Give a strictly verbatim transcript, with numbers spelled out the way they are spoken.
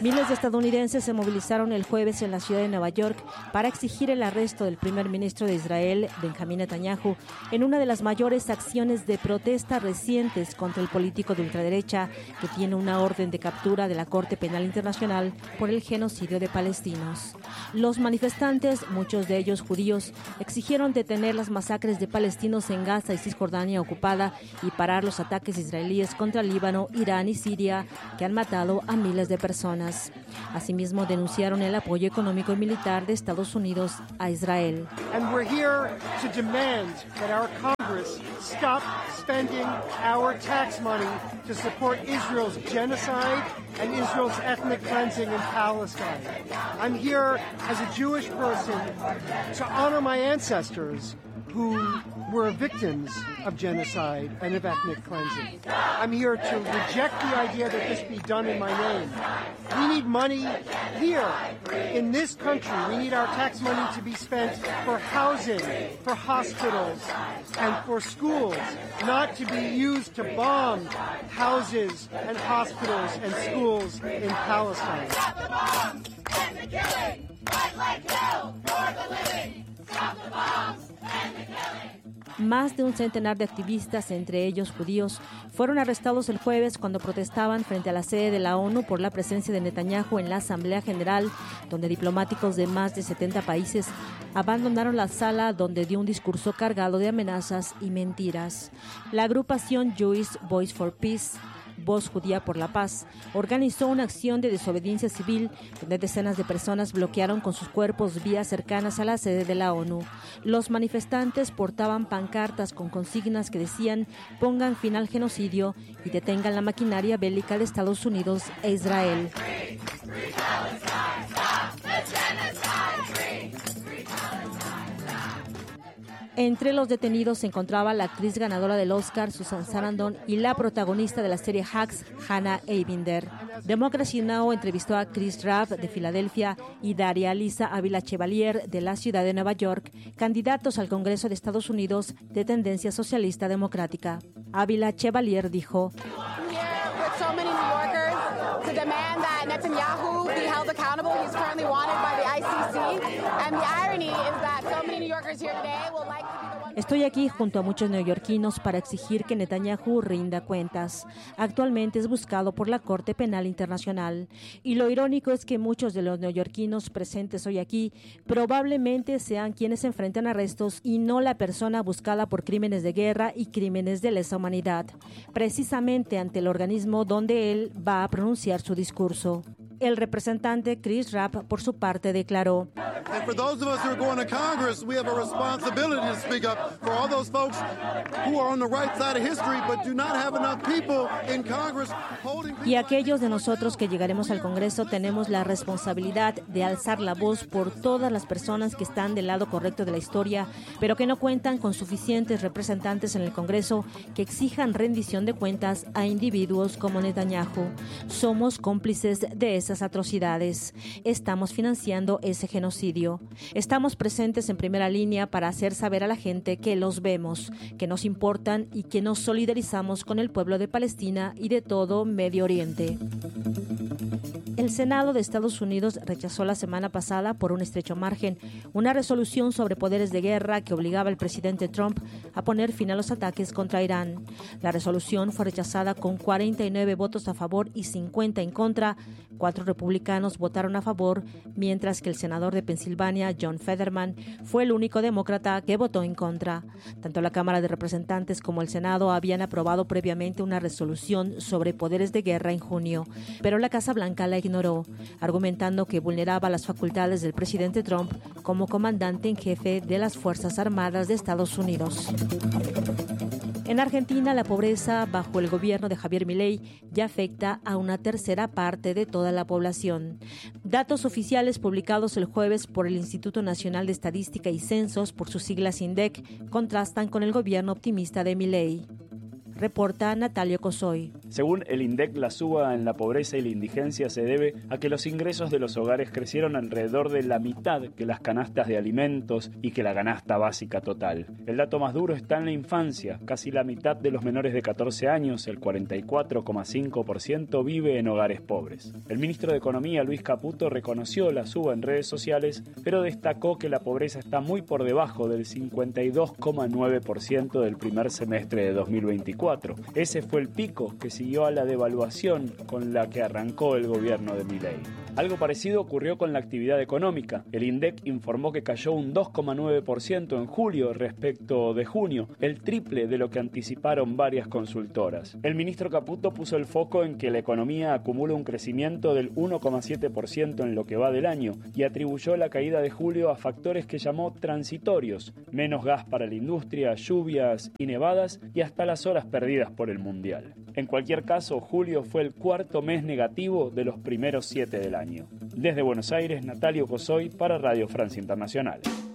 Miles de estadounidenses se movilizaron el jueves en la ciudad de Nueva York para exigir el arresto del primer ministro de Israel, Benjamín Netanyahu, en una de las mayores acciones de protesta recientes contra el político de ultraderecha que tiene una orden de captura de la Corte Penal Internacional por el genocidio de palestinos. Los manifestantes, muchos de ellos judíos, exigieron detener las masacres de palestinos en Gaza y Cisjordania ocupada y parar los ataques israelíes contra Líbano, Irán y Siria, que han matado a miles de personas. Asimismo, denunciaron el apoyo económico y militar de Estados Unidos a Israel. And we're here to demand that our Congress stop spending our tax money to support Israel's genocide and Israel's ethnic cleansing in Palestine. I'm here as a Jewish person to honor my ancestors who were victims of genocide and of ethnic cleansing. I'm here to reject the idea that this be done in my name. We need money here in this country. We need our tax money to be spent for housing, for hospitals, and for schools, not to be used to bomb houses and hospitals and schools in Palestine. Stop the bombs and the killing. Fight like hell for the living. Stop the bombs and the killing. Más de un centenar de activistas, entre ellos judíos, fueron arrestados el jueves cuando protestaban frente a la sede de la ONU por la presencia de Netanyahu en la Asamblea General, donde diplomáticos de más de setenta países abandonaron la sala donde dio un discurso cargado de amenazas y mentiras. La agrupación Jewish Voice for Peace, Voz Judía por la Paz, organizó una acción de desobediencia civil donde decenas de personas bloquearon con sus cuerpos vías cercanas a la sede de la ONU. Los manifestantes portaban pancartas con consignas que decían pongan fin al genocidio y detengan la maquinaria bélica de Estados Unidos e Israel. Entre los detenidos se encontraba la actriz ganadora del Oscar, Susan Sarandon, y la protagonista de la serie Hacks, Hannah Eibinder. Democracy Now! Entrevistó a Chris Rabb, de Filadelfia, y Daria Lisa Ávila Chevalier, de la ciudad de Nueva York, candidatos al Congreso de Estados Unidos de tendencia socialista democrática. Ávila Chevalier dijo: to demand that Netanyahu be held accountable. He's currently wanted by the I C C. And the irony is that so many New Yorkers here today will like to be the ones... Estoy aquí junto a muchos neoyorquinos para exigir que Netanyahu rinda cuentas. Actualmente es buscado por la Corte Penal Internacional. Y lo irónico es que muchos de los neoyorquinos presentes hoy aquí probablemente sean quienes enfrentan arrestos y no la persona buscada por crímenes de guerra y crímenes de lesa humanidad, precisamente ante el organismo donde él va a pronunciar su discurso. El representante Chris Rabb, por su parte, declaró: And for those of us who are going to Congress, we have a responsibility to speak up for all those folks who are on the right side of history but do not have enough people in Congress holding. Y aquellos de nosotros que llegaremos al Congreso tenemos la responsabilidad de alzar la voz por todas las personas que están del lado correcto de la historia, pero que no cuentan con suficientes representantes en el Congreso que exijan rendición de cuentas a individuos como Netanyahu. Somos cómplices de esas atrocidades. Estamos financiando ese genocidio. Estamos presentes en primera línea para hacer saber a la gente que los vemos, que nos importan y que nos solidarizamos con el pueblo de Palestina y de todo Medio Oriente. El Senado de Estados Unidos rechazó la semana pasada, por un estrecho margen, una resolución sobre poderes de guerra que obligaba al presidente Trump a poner fin a los ataques contra Irán. La resolución fue rechazada con cuarenta y nueve votos a favor y cincuenta en contra. Cuatro republicanos votaron a favor, mientras que el senador de Pensilvania, John Fetterman, fue el único demócrata que votó en contra. Tanto la Cámara de Representantes como el Senado habían aprobado previamente una resolución sobre poderes de guerra en junio, pero la Casa Blanca la ignoró, argumentando que vulneraba las facultades del presidente Trump como comandante en jefe de las Fuerzas Armadas de Estados Unidos. En Argentina, la pobreza bajo el gobierno de Javier Milei ya afecta a una tercera parte de toda la población. Datos oficiales publicados el jueves por el Instituto Nacional de Estadística y Censos, por sus siglas INDEC, contrastan con el gobierno optimista de Milei. Reporta Natalia Cosoy. Según el INDEC, la suba en la pobreza y la indigencia se debe a que los ingresos de los hogares crecieron alrededor de la mitad que las canastas de alimentos y que la canasta básica total. El dato más duro está en la infancia. Casi la mitad de los menores de catorce años, el cuarenta y cuatro coma cinco por ciento, vive en hogares pobres. El ministro de Economía, Luis Caputo, reconoció la suba en redes sociales, pero destacó que la pobreza está muy por debajo del cincuenta y dos coma nueve por ciento del primer semestre de dos mil veinticuatro. Ese fue el pico que siguió a la devaluación con la que arrancó el gobierno de Milei. Algo parecido ocurrió con la actividad económica. El INDEC informó que cayó un dos coma nueve por ciento en julio respecto de junio, el triple de lo que anticiparon varias consultoras. El ministro Caputo puso el foco en que la economía acumula un crecimiento del uno coma siete por ciento en lo que va del año y atribuyó la caída de julio a factores que llamó transitorios: menos gas para la industria, lluvias y nevadas y hasta las horas perdidas por el Mundial. En cualquier caso, julio fue el cuarto mes negativo de los primeros siete del año. Desde Buenos Aires, Natalio Cosoy para Radio Francia Internacional.